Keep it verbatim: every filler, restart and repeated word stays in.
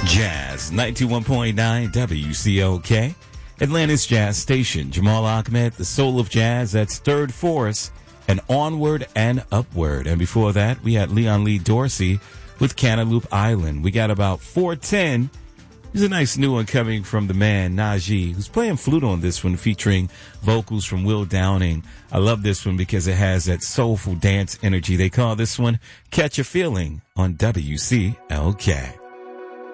Jazz ninety-one point nine W C O K, Atlanta's Jazz Station. Jamal Ahmed, the soul of jazz. That's Third Force and Onward and Upward. And before that, we had Leon Lee Dorsey with Cantaloupe Island. We got about four ten. There's a nice new one coming from the man Najee, who's playing flute on this one, featuring vocals from Will Downing. I love this one because it has that soulful dance energy. They call this one Catch a Feeling on W C L K.